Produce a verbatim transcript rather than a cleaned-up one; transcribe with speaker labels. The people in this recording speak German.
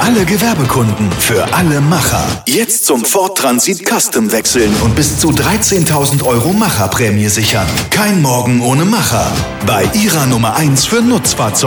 Speaker 1: alle Gewerbekunden, für alle Macher. Jetzt zum Ford Transit Custom wechseln und bis zu dreizehntausend Euro Macherprämie sichern. Kein Morgen ohne Macher. Bei Ihrer Nummer eins für Nutzfahrzeuge.